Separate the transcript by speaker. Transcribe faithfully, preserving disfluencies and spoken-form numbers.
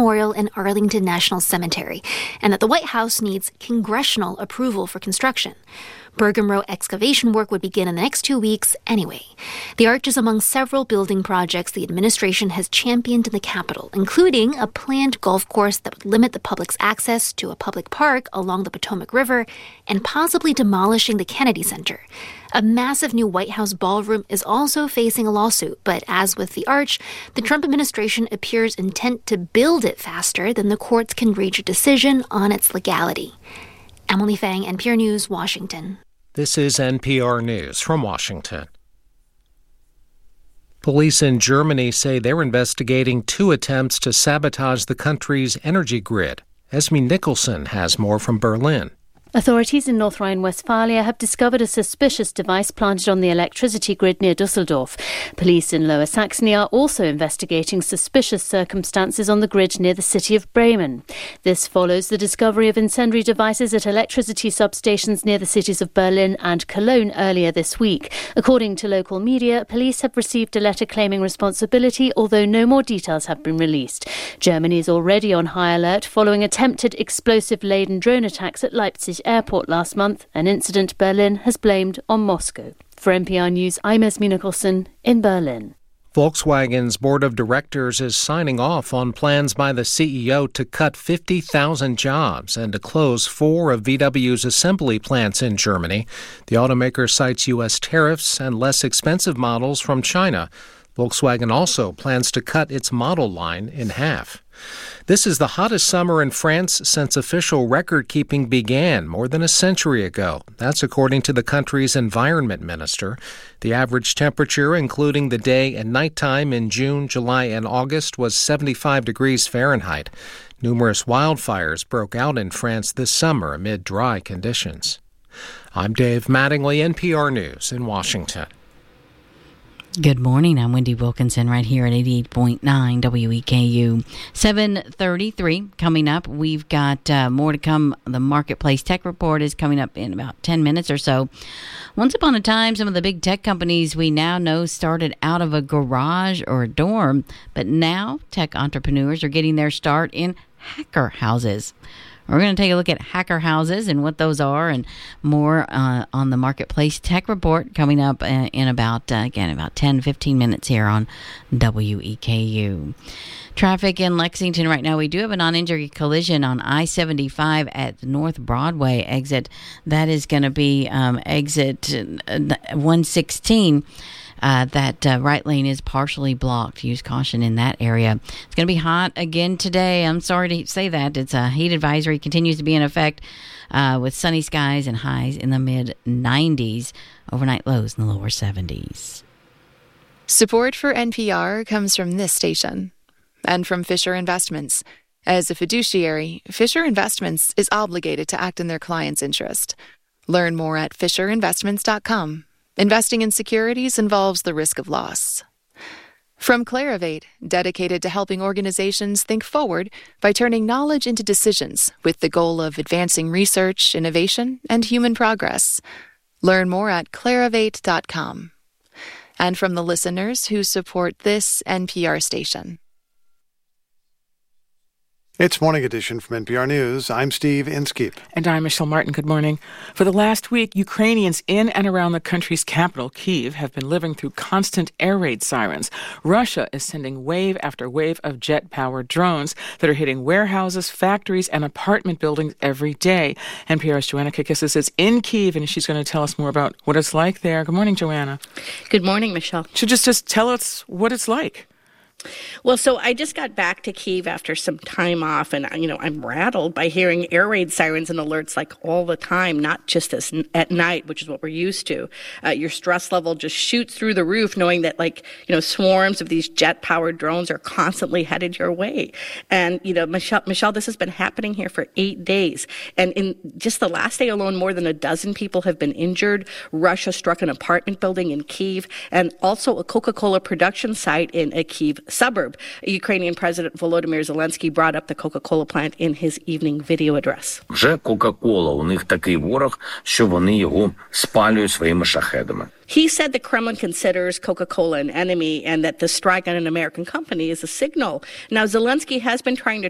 Speaker 1: Memorial and Arlington National Cemetery, and that the White House needs congressional approval for construction. Bergam Row excavation work would begin in the next two weeks anyway. The arch is among several building projects the administration has championed in the Capitol, including a planned golf course that would limit the public's access to a public park along the Potomac River, and possibly demolishing the Kennedy Center. A massive new White House ballroom is also facing a lawsuit, but as with the arch, the Trump administration appears intent to build it faster than the courts can reach a decision on its legality. Emily Fang, N P R News, Washington.
Speaker 2: This is N P R News from Washington. Police in Germany say they're investigating two attempts to sabotage the country's energy grid. Esme Nicholson has more from Berlin.
Speaker 3: Authorities in North Rhine-Westphalia have discovered a suspicious device planted on the electricity grid near Dusseldorf. Police in Lower Saxony are also investigating suspicious circumstances on the grid near the city of Bremen. This follows the discovery of incendiary devices at electricity substations near the cities of Berlin and Cologne earlier this week. According to local media, police have received a letter claiming responsibility, although no more details have been released. Germany is already on high alert following attempted explosive-laden drone attacks at Leipzig Airport last month, an incident Berlin has blamed on Moscow. For N P R News, I'm Esme Nicholson in Berlin.
Speaker 2: Volkswagen's board of directors is signing off on plans by the C E O to cut fifty thousand jobs and to close four of V W's assembly plants in Germany. The automaker cites U S tariffs and less expensive models from China. Volkswagen also plans to cut its model line in half. This is the hottest summer in France since official record-keeping began more than a century ago. That's according to the country's environment minister. The average temperature, including the day and nighttime in June, July, and August, was seventy-five degrees Fahrenheit. Numerous wildfires broke out in France this summer amid dry conditions. I'm Dave Mattingly, N P R News in Washington.
Speaker 4: Good morning. I'm Wendy Wilkinson right here at eighty-eight point nine W E K U. seven thirty-three coming up. We've got uh, more to come. The Marketplace Tech Report is coming up in about ten minutes or so. Once upon a time, some of the big tech companies we now know started out of a garage or a dorm, but now tech entrepreneurs are getting their start in hacker houses. We're going to take a look at hacker houses and what those are and more uh, on the Marketplace Tech Report coming up uh, in about, uh, again, about ten, fifteen minutes here on W E K U. Traffic in Lexington right now. We do have a non-injury collision on I seventy-five at North Broadway exit. That is going to be um, exit one sixteen. Uh, that uh, right lane is partially blocked. Use caution in that area. It's going to be hot again today. I'm sorry to say that. It's a heat advisory continues to be in effect uh, with sunny skies and highs in the mid nineties. Overnight lows in the lower seventies.
Speaker 5: Support for N P R comes from this station and from Fisher Investments. As a fiduciary, Fisher Investments is obligated to act in their client's interest. Learn more at fisher investments dot com. Investing in securities involves the risk of loss. From Clarivate, dedicated to helping organizations think forward by turning knowledge into decisions with the goal of advancing research, innovation, and human progress. Learn more at clarivate dot com. And from the listeners who support this N P R station.
Speaker 6: It's Morning Edition from N P R News. I'm Steve Inskeep.
Speaker 7: And I'm Michelle Martin. Good morning. For the last week, Ukrainians in and around the country's capital, Kyiv, have been living through constant air raid sirens. Russia is sending wave after wave of jet-powered drones that are hitting warehouses, factories, and apartment buildings every day. N P R's Joanna Kakissis is in Kyiv, and she's going to tell us more about what it's like there. Good morning, Joanna.
Speaker 8: Good morning, Michelle.
Speaker 7: So just, just tell us what it's like.
Speaker 8: Well, so I just got back to Kyiv after some time off, and, you know, I'm rattled by hearing air raid sirens and alerts like all the time, not just as at night, which is what we're used to. Uh, your stress level just shoots through the roof knowing that, like, you know, swarms of these jet-powered drones are constantly headed your way. And, you know, Michelle, Michelle, this has been happening here for eight days. And in just the last day alone, more than a dozen people have been injured. Russia struck an apartment building in Kyiv and also a Coca-Cola production site in a Kyiv suburb. Ukrainian President Volodymyr Zelensky brought up the Coca-Cola plant in his evening video address.
Speaker 9: Вже Coca-Cola, у них такий ворог, що вони його спалюють своїми шахедами.
Speaker 8: He said the Kremlin considers Coca-Cola an enemy and that the strike on an American company is a signal. Now, Zelensky has been trying to